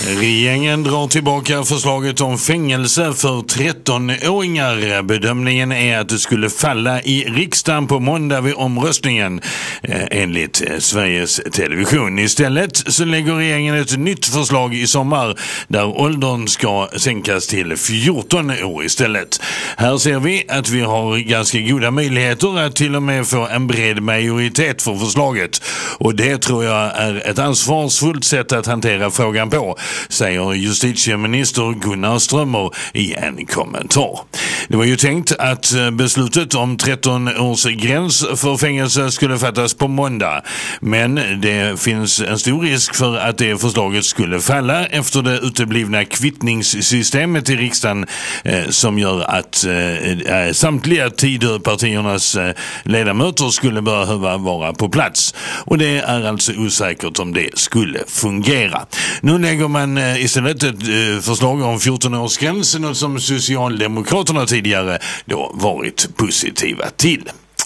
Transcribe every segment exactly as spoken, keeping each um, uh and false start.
Regeringen drar tillbaka förslaget om fängelse för trettonåringar. Bedömningen är att det skulle falla i riksdagen på måndag vid omröstningen, eh, enligt Sveriges Television. Istället så lägger regeringen ett nytt förslag i sommar där åldern ska sänkas till fjorton år istället. Här ser vi att vi har ganska goda möjligheter att till och med få en bred majoritet för förslaget. Och det tror jag är ett ansvarsfullt sätt att hantera frågan på, säger justitieminister Gunnar Strömmer i en kommentar. Det var ju tänkt att beslutet om tretton års gräns för fängelse skulle fattas på måndag, men det finns en stor risk för att det förslaget skulle falla efter det uteblivna kvittningssystemet i riksdagen eh, som gör att eh, samtliga Tidöpartiernas eh, ledamöter skulle behöva vara på plats. Och det är alltså osäkert om det skulle fungera. Nu lägger man istället ett förslag om fjorton års gräns, något som Socialdemokraterna tidigare då varit positiva till.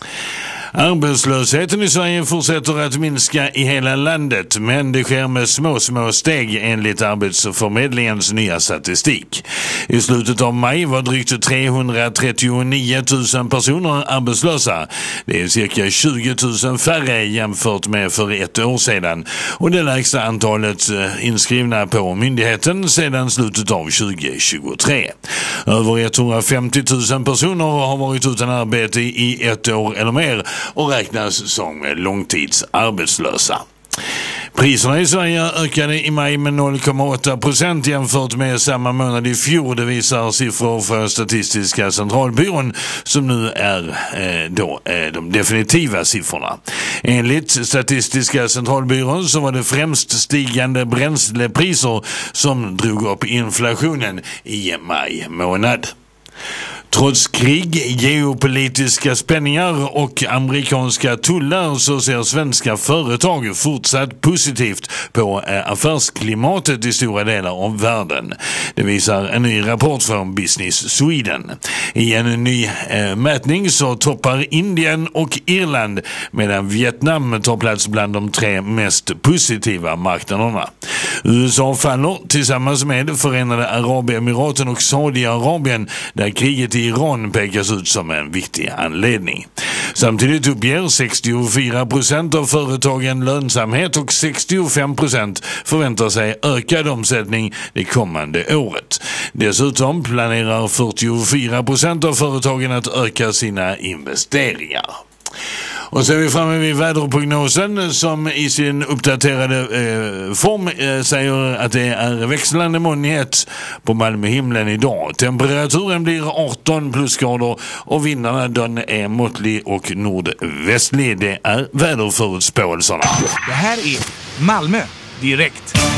Arbetslösheten i Sverige fortsätter att minska i hela landet, men det sker med små små steg enligt Arbetsförmedlingens nya statistik. I slutet av maj var drygt trehundratrettionio tusen personer arbetslösa. Det är cirka tjugo tusen färre jämfört med för ett år sedan, och det lägsta antalet inskrivna på myndigheten sedan slutet av tjugo tjugotre. Över etthundrafemtio tusen personer har varit utan arbete i ett år eller mer och räknas som långtidsarbetslösa. Priserna i Sverige ökade i maj med noll komma åtta procent jämfört med samma månad i fjol. Det visar siffror för Statistiska centralbyrån som nu är eh, då, eh, de definitiva siffrorna. Enligt Statistiska centralbyrån så var det främst stigande bränslepriser som drog upp inflationen i maj månad. Trots krig, geopolitiska spänningar och amerikanska tullar så ser svenska företag fortsatt positivt på affärsklimatet i stora delar av världen. Det visar en ny rapport från Business Sweden. I en ny eh, mätning så toppar Indien och Irland, medan Vietnam tar plats bland de tre mest positiva marknaderna. U S A faller tillsammans med Förenade Arabemiraten och Saudiarabien, där kriget i Iran pekas ut som en viktig anledning. Samtidigt uppger sextiofyra procent av företagen lönsamhet och sextiofem procent förväntar sig ökad omsättning det kommande året. Dessutom planerar fyrtiofyra procent av företagen att öka sina investeringar. Och så är vi framme vid väderprognosen som i sin uppdaterade eh, form eh, säger att det är växlande molnighet på Malmöhimlen idag. Temperaturen blir arton plusgrader och vindarna den är måttlig och nordvästlig. Det är väderförutspåelserna. Det här är Malmö direkt.